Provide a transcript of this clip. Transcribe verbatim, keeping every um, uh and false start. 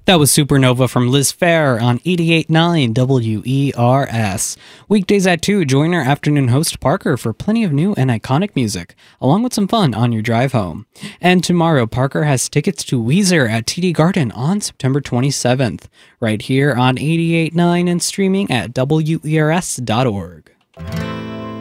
That was Supernova from Liz Phair on eighty-eight point nine W E R S. Weekdays at two, join our afternoon host Parker for plenty of new and iconic music, along with some fun on your drive home. And tomorrow, Parker has tickets to Weezer at T D Garden on September twenty-seventh, right here on eighty-eight point nine and streaming at W E R S dot org.